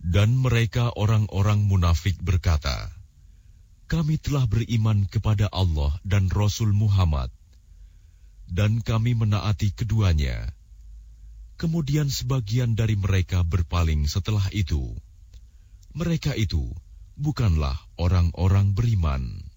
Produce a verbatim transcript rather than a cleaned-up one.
Dan mereka orang-orang munafik berkata, kami telah beriman kepada Allah dan Rasul Muhammad, dan kami menaati keduanya. Kemudian sebagian dari mereka berpaling setelah itu. Mereka itu bukanlah orang-orang beriman.